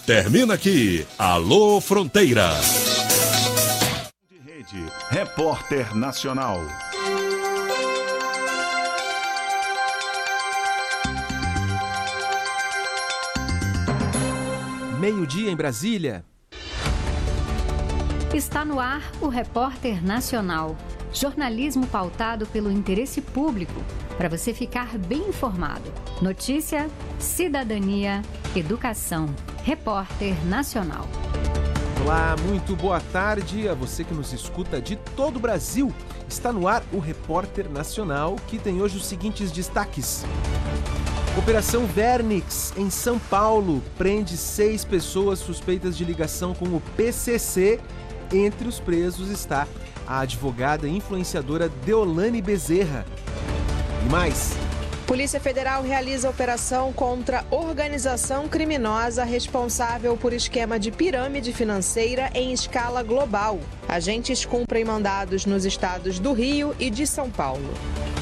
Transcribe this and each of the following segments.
Termina aqui, Alô Fronteira. De Rede, Repórter Nacional. Meio-dia em Brasília. Está no ar o Repórter Nacional. Jornalismo pautado pelo interesse público, para você ficar bem informado. Notícia, cidadania, educação. Repórter Nacional. Olá, muito boa tarde a você que nos escuta de todo o Brasil. Está no ar o Repórter Nacional, que tem hoje os seguintes destaques. Operação Vernix, em São Paulo, prende 6 pessoas suspeitas de ligação com o PCC. Entre os presos está a advogada e influenciadora Deolane Bezerra. E mais... Polícia Federal realiza operação contra organização criminosa responsável por esquema de pirâmide financeira em escala global. Agentes cumprem mandados nos estados do Rio e de São Paulo.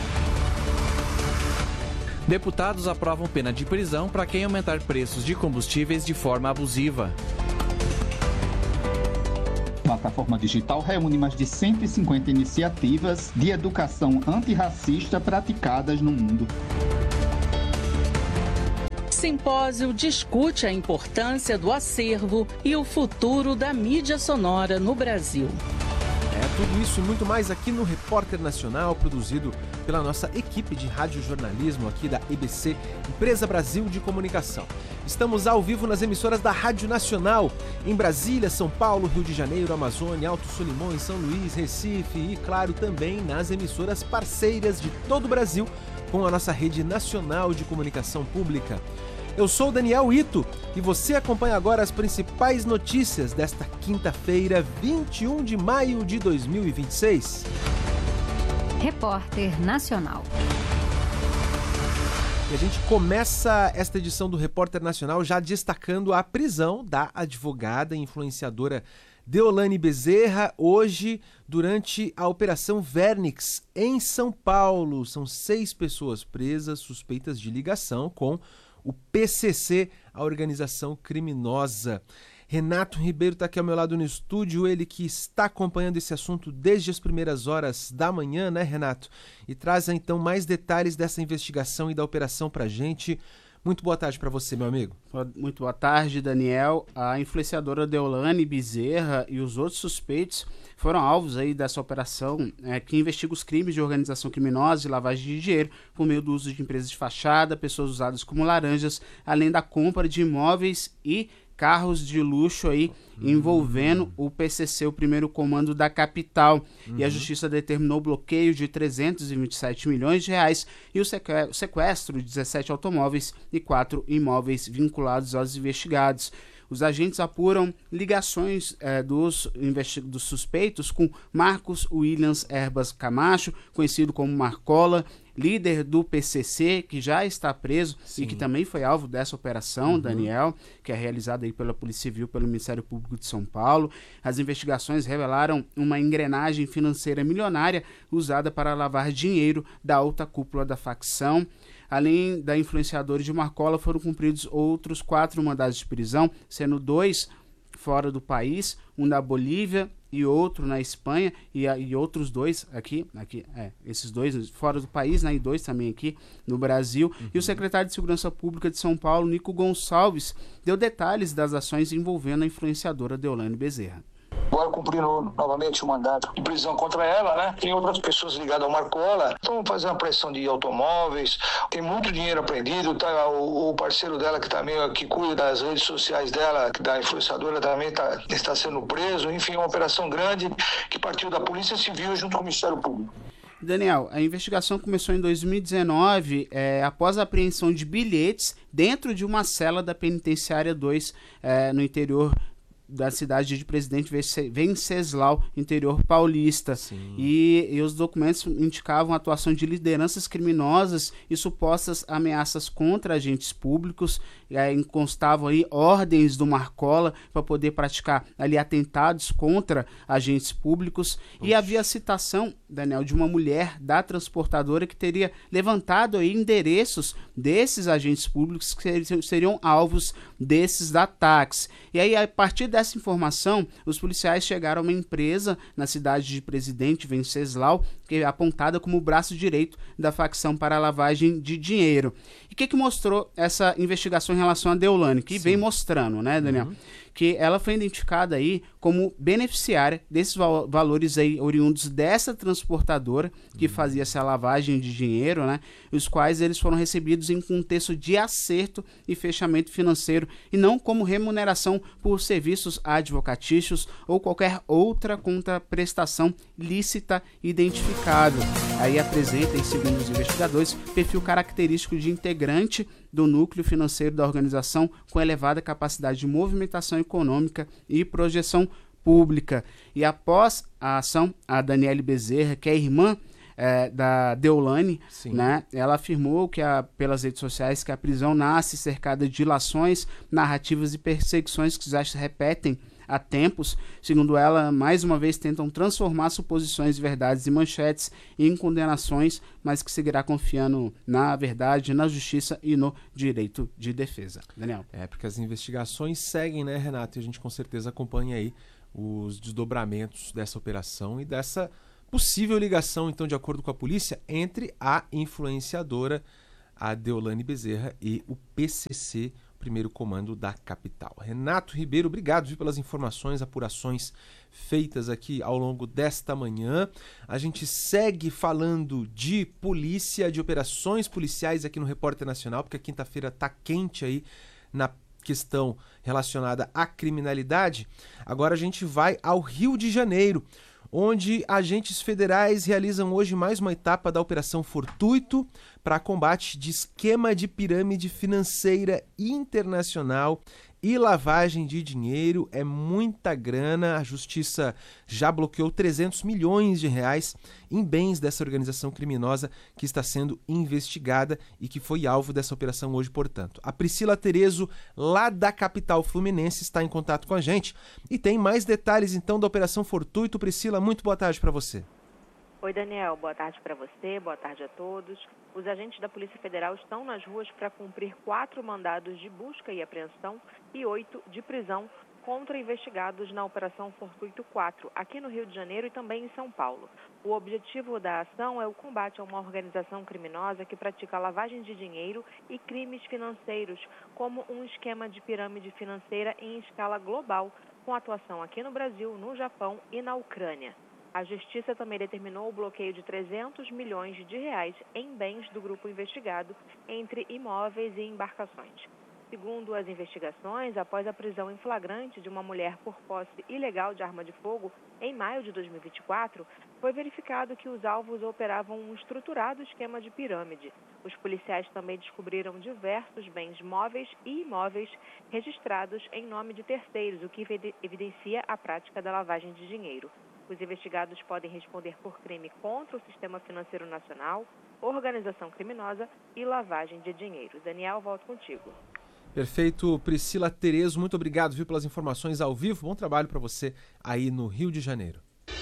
Deputados aprovam pena de prisão para quem aumentar preços de combustíveis de forma abusiva. A plataforma digital reúne mais de 150 iniciativas de educação antirracista praticadas no mundo. Simpósio discute a importância do acervo e o futuro da mídia sonora no Brasil. Tudo isso e muito mais aqui no Repórter Nacional, produzido pela nossa equipe de radiojornalismo aqui da EBC, Empresa Brasil de Comunicação. Estamos ao vivo nas emissoras da Rádio Nacional, em Brasília, São Paulo, Rio de Janeiro, Amazônia, Alto Solimões, São Luís, Recife e, claro, também nas emissoras parceiras de todo o Brasil, com a nossa rede nacional de comunicação pública. Eu sou Daniel Ito e você acompanha agora as principais notícias desta quinta-feira, 21 de maio de 2026. Repórter Nacional. E a gente começa esta edição do Repórter Nacional já destacando a prisão da advogada e influenciadora Deolane Bezerra, hoje, durante a Operação Vernix, em São Paulo. São 6 pessoas presas suspeitas de ligação com o PCC, a organização criminosa. Renato Ribeiro está aqui ao meu lado no estúdio, ele que está acompanhando esse assunto desde as primeiras horas da manhã, né, Renato? E traz então mais detalhes dessa investigação e da operação para a gente. Muito boa tarde para você, meu amigo. Muito boa tarde, Daniel. A influenciadora Deolane Bezerra e os outros suspeitos foram alvos aí dessa operação que investiga os crimes de organização criminosa e lavagem de dinheiro por meio do uso de empresas de fachada, pessoas usadas como laranjas, além da compra de imóveis e carros de luxo aí envolvendo o PCC, o primeiro comando da capital. E a justiça determinou o bloqueio de 327 milhões de reais e o sequestro de 17 automóveis e 4 imóveis vinculados aos investigados. Os agentes apuram ligações dos suspeitos com Marcos Williams Herbas Camacho, conhecido como Marcola, líder do PCC, que já está preso. Sim. E que também foi alvo dessa operação, Daniel, que é realizada aí pela Polícia Civil, pelo Ministério Público de São Paulo. As investigações revelaram uma engrenagem financeira milionária usada para lavar dinheiro da alta cúpula da facção. Além da influenciadora de Marcola, foram cumpridos outros 4 mandados de prisão, sendo 2 fora do país, um na Bolívia e outro na Espanha, e outros 2 esses 2 fora do país, né, e 2 também aqui no Brasil. E o secretário de Segurança Pública de São Paulo, Nico Gonçalves, deu detalhes das ações envolvendo a influenciadora Deolane Bezerra. Agora cumprindo novamente o mandato de prisão contra ela, né? Tem outras pessoas ligadas ao Marcola. Então vamos fazer uma pressão de automóveis. Tem muito dinheiro apreendido. Tá? O parceiro dela que cuida das redes sociais dela, da influenciadora, também está sendo preso. Enfim, uma operação grande que partiu da Polícia Civil junto com o Ministério Público. Daniel, a investigação começou em 2019, após a apreensão de bilhetes dentro de uma cela da Penitenciária 2, no interior da cidade de Presidente Venceslau, interior paulista. E os documentos indicavam a atuação de lideranças criminosas e supostas ameaças contra agentes públicos. Constavam aí ordens do Marcola para poder praticar ali atentados contra agentes públicos. E havia a citação, Daniel, de uma mulher da transportadora que teria levantado aí endereços desses agentes públicos que seriam alvos desses ataques. E aí, a partir dessa informação, os policiais chegaram a uma empresa na cidade de Presidente Venceslau, que é apontada como o braço direito da facção para a lavagem de dinheiro. E o que mostrou essa investigação em relação a Deolane? Que vem mostrando, né, Daniel? Que ela foi identificada aí como beneficiária desses valores aí oriundos dessa transportadora que fazia essa lavagem de dinheiro, né? Os quais eles foram recebidos em contexto de acerto e fechamento financeiro e não como remuneração por serviços advocatícios ou qualquer outra contraprestação lícita identificada. Aí apresenta, segundo os investigadores, perfil característico de integrante do núcleo financeiro da organização com elevada capacidade de movimentação econômica e projeção pública. E após a ação, a Daniele Bezerra, que é irmã da Deolane, né, ela afirmou que pelas redes sociais que a prisão nasce cercada de dilações, narrativas e perseguições que já se repetem há tempos. Segundo ela, mais uma vez tentam transformar suposições, verdades e manchetes em condenações, mas que seguirá confiando na verdade, na justiça e no direito de defesa. Daniel. Porque as investigações seguem, né, Renato? E a gente com certeza acompanha aí os desdobramentos dessa operação e dessa possível ligação, então, de acordo com a polícia, entre a influenciadora, a Deolane Bezerra, e o PCC, primeiro comando da capital. Renato Ribeiro, obrigado pelas informações, apurações feitas aqui ao longo desta manhã. A gente segue falando de polícia, de operações policiais aqui no Repórter Nacional, porque a quinta-feira está quente aí na questão relacionada à criminalidade. Agora a gente vai ao Rio de Janeiro, onde agentes federais realizam hoje mais uma etapa da Operação Fortuito para combate de esquema de pirâmide financeira internacional e lavagem de dinheiro. É muita grana. A justiça já bloqueou 300 milhões de reais em bens dessa organização criminosa que está sendo investigada e que foi alvo dessa operação hoje, portanto. A Priscila Terezo, lá da capital fluminense, está em contato com a gente e tem mais detalhes então da Operação Fortuito. Priscila, muito boa tarde para você. Oi, Daniel. Boa tarde para você, boa tarde a todos. Os agentes da Polícia Federal estão nas ruas para cumprir 4 mandados de busca e apreensão e 8 de prisão contra investigados na Operação Fortuito 4, aqui no Rio de Janeiro e também em São Paulo. O objetivo da ação é o combate a uma organização criminosa que pratica lavagem de dinheiro e crimes financeiros, como um esquema de pirâmide financeira em escala global, com atuação aqui no Brasil, no Japão e na Ucrânia. A Justiça também determinou o bloqueio de 300 milhões de reais em bens do grupo investigado, entre imóveis e embarcações. Segundo as investigações, após a prisão em flagrante de uma mulher por posse ilegal de arma de fogo, em maio de 2024, foi verificado que os alvos operavam um estruturado esquema de pirâmide. Os policiais também descobriram diversos bens móveis e imóveis registrados em nome de terceiros, o que evidencia a prática da lavagem de dinheiro. Os investigados podem responder por crime contra o sistema financeiro nacional, organização criminosa e lavagem de dinheiro. Daniel, volto contigo. Perfeito, Priscila Terezo, muito obrigado pelas informações ao vivo. Bom trabalho para você aí no Rio de Janeiro.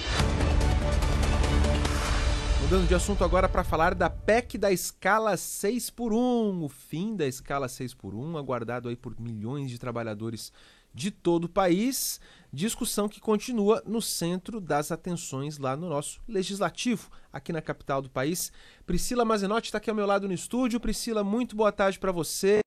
Mudando de assunto agora para falar da PEC da escala 6x1, o fim da escala 6x1, aguardado aí por milhões de trabalhadores de todo o país, discussão que continua no centro das atenções lá no nosso Legislativo, aqui na capital do país. Priscila Mazenotti está aqui ao meu lado no estúdio. Priscila, muito boa tarde para você.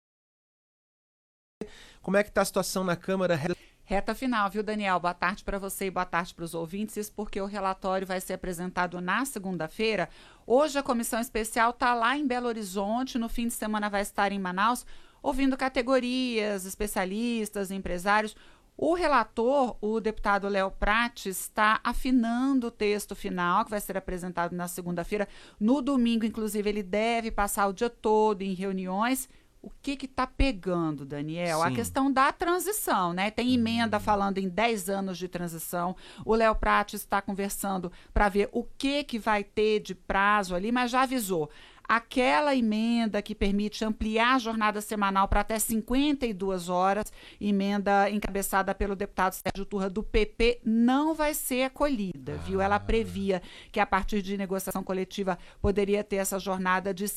Como é que está a situação na Câmara? Reta final, viu, Daniel? Boa tarde para você e boa tarde para os ouvintes. Isso porque o relatório vai ser apresentado na segunda-feira. Hoje a comissão especial está lá em Belo Horizonte, no fim de semana vai estar em Manaus, ouvindo categorias, especialistas, empresários. O relator, o deputado Léo Prates, está afinando o texto final, que vai ser apresentado na segunda-feira. No domingo, inclusive, ele deve passar o dia todo em reuniões. o que está pegando, Daniel? Sim. A questão da transição, né? Tem emenda falando em 10 anos de transição. O Léo Prates está conversando para ver o que vai ter de prazo ali, mas já avisou. Aquela emenda que permite ampliar a jornada semanal para até 52 horas, emenda encabeçada pelo deputado Sérgio Turra do PP, não vai ser acolhida, viu? Ela previa que a partir de negociação coletiva poderia ter essa jornada de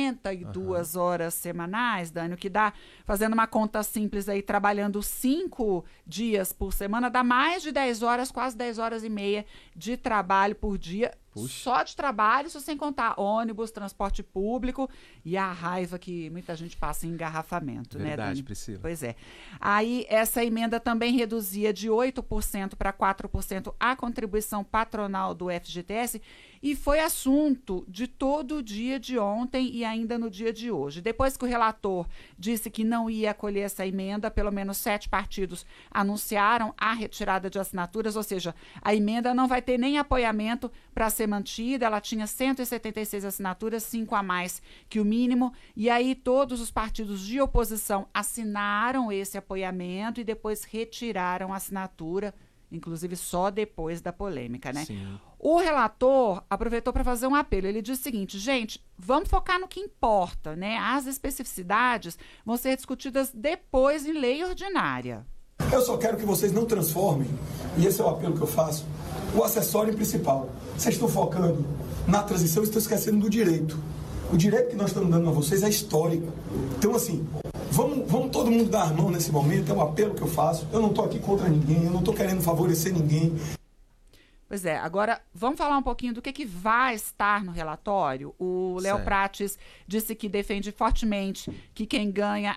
52 horas semanais, Dani, o que dá, fazendo uma conta simples aí, trabalhando 5 dias por semana, dá mais de 10 horas, quase 10 horas e meia de trabalho por dia. Puxa. Só de trabalho, isso sem contar ônibus, transporte público e a raiva que muita gente passa em engarrafamento, né, Dani? Priscila. Pois é. Aí, essa emenda também reduzia de 8% para 4% a contribuição patronal do FGTS e foi assunto de todo o dia de ontem e ainda no dia de hoje. Depois que o relator disse que não ia acolher essa emenda, pelo menos 7 partidos anunciaram a retirada de assinaturas, ou seja, a emenda não vai ter nem apoiamento para ser mantida, ela tinha 176 assinaturas, 5 a mais que o mínimo, e aí todos os partidos de oposição assinaram esse apoiamento e depois retiraram a assinatura, inclusive só depois da polêmica, né? Sim. O relator aproveitou para fazer um apelo. Ele disse o seguinte, gente, vamos focar no que importa, né? As especificidades vão ser discutidas depois em lei ordinária. Eu só quero que vocês não transformem, e esse é o apelo que eu faço, o acessório principal. Vocês estão focando na transição e estão esquecendo do direito. O direito que nós estamos dando a vocês é histórico. Então, assim, vamos todo mundo dar a mão nesse momento, é um apelo que eu faço. Eu não estou aqui contra ninguém, eu não estou querendo favorecer ninguém. Pois é, agora vamos falar um pouquinho do que vai estar no relatório. O Léo Prates disse que defende fortemente que quem ganha